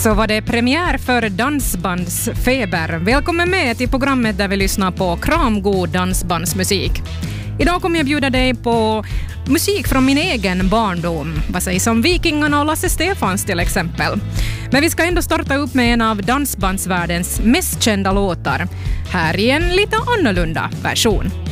Så var det premiär för Dansbandsfeber. Välkommen med till programmet där vi lyssnar på kramgod dansbandsmusik. Idag kommer jag bjuda dig på musik från min egen barndom. Vad sägs om Vikingarna och Lasse Stefans till exempel. Men vi ska ändå starta upp med en av dansbandsvärldens mest kända låtar. Här i en lite annorlunda version.